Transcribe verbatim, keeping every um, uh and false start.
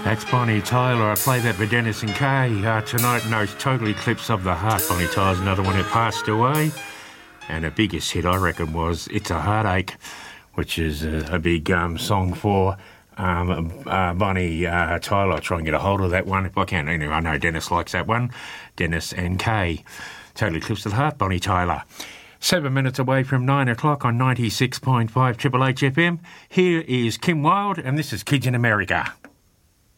That's Bonnie Tyler. I play that for Dennis and Kay uh, tonight in those Total Eclipse of the Heart. Bonnie Tyler's another one who passed away. And her biggest hit, I reckon, was It's a Heartache, which is a, a big um, song for um, uh, Bonnie uh, Tyler. I'll try and get a hold of that one if I can. Anyway, I know Dennis likes that one. Dennis and Kay. Total Eclipse of the Heart, Bonnie Tyler. Seven minutes away from nine o'clock on ninety-six point five Triple H F M. Here is Kim Wilde, and this is Kids in America.